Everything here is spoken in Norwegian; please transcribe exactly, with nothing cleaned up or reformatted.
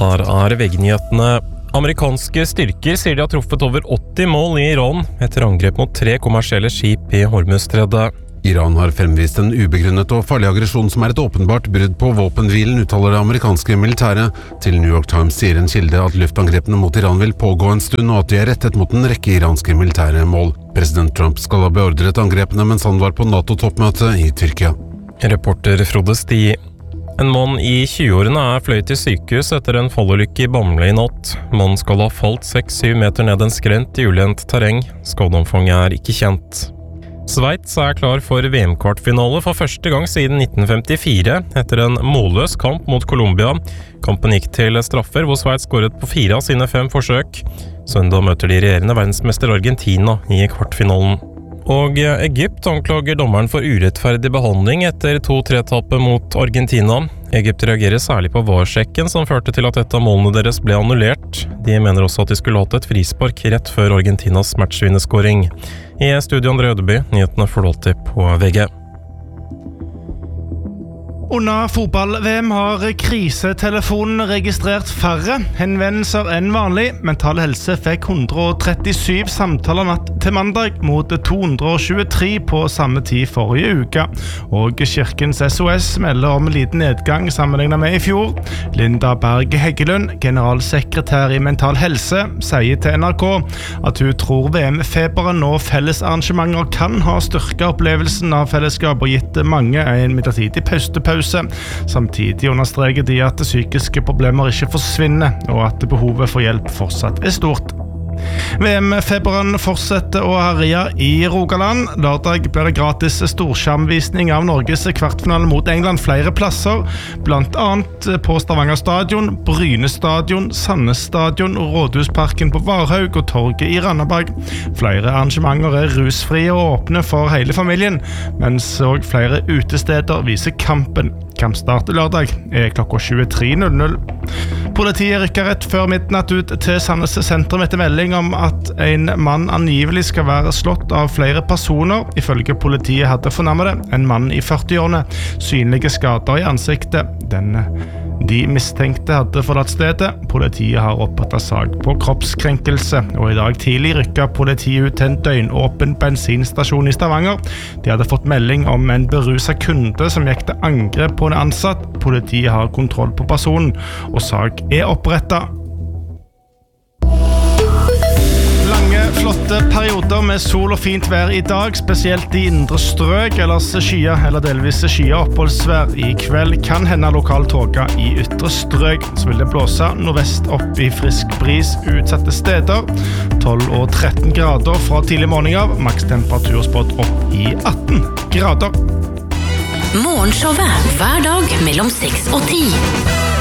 Her er V G-nyhetene. Amerikanske styrker sier de har truffet over åtti mål i Iran etter angrep mot tre kommersielle skip i Hormuzstredet. Iran har fremvist en ubegrunnet og farlig aggresjon som er et åpenbart brudd på våpenhvilen, uttaler det amerikanske militæret. Til New York Times sier en kilde at luftangrepene mot Iran vil pågå en stund, og at de er rettet mot en rekke iranske militære mål. President Trump skal ha beordret angrepene mens han var på NATO-toppmøte i Tyrkia. Reporter Frode Sti. En mann i tjueårene er fløyet til sykehus etter en fallulykke i Bamble i natt. Mannen skal ha falt seks syv meter ned en skrent i ulendt terreng. Skadeomfanget er ikke kjent. Sveits er klar for V M-kvartfinale for første gang siden nitten femtifire, etter en målløs kamp mot Colombia. Kampen gikk til straffer, hvor Sveits skåret på fire av sine fem forsøk. Søndag møter de regjerende verdensmester Argentina i kvartfinalen. Og Egypt anklager dommeren for urettferdig behandling etter to tre tappet mot Argentina. Egypt reagerer særlig på V A R-sjekken som førte til at et av målene deres ble annullert. De mener også at de skulle hatt et frispark rett før Argentinas matchvinnerskåring. I studio André Ødeby, nyhetene får du alltid på V G. Under fotball-V M har krisetelefonen registrert færre henvendelser enn vanlig. Mental Helse fikk hundre og trettisju samtaler natt til mandag mot to hundre og tjuetre på samme tid forrige uke. Og Kirkens S O S melder om liten nedgang sammenlignet med i fjor. Linda Berg Heggelund, generalsekretær i Mental Helse, sier til N R K at hun tror V M-feberen og fellesarrangementer kan ha styrket opplevelsen av fellesskap og gitt mange en midlertidig paustepause. Samtidig understreker de at psykiske problemer ikke forsvinner, og at behovet for hjelp fortsatt er stort. V M-feberen fortsetter å herje i Rogaland. Lørdag ble det gratis storskjermvisning av Norges kvartfinale mot England flere plasser, blant annet på Stavanger stadion, Bryne stadion, Sandnes stadion, Rådhusparken på Varhaug og Torget i Randaberg. Flere arrangementer er rusfrie og åpne for hele familien, mens også flere utesteder viser kampen. Kampstart lørdag er klokka tjuetre null null. Politiet rykker rett før midnatt ut til Sandnes sentrum etter melding om at en mann angivelig skal være slått av flere personer. Ifølge politiet hadde fornærmede en mann i førtiårene synlige skader i ansiktet. Den de mistenkte hadde forlatt stedet. Politiet har opprettet sak på kroppskrenkelse, og i dag tidlig rykket politiet ut til en døgnåpen bensinstasjon i Stavanger. De hadde fått melding om en beruset kunde som gikk til angrep på en ansatt. Politiet har kontroll på personen, og sak er opprettet. Flotte perioder med sol og fint vær i dag, spesielt i indre strøk, ellers skyer eller delvis skyer oppholdsvær. I kveld kan hende lokal tåke i ytre strøk, så vil det blåse nordvest opp i frisk bris utsatte steder. tolv og tretten grader fra tidlig morgen av, maks temperatur spådd opp i atten grader. Morgenshowet hver dag mellom seks og ti.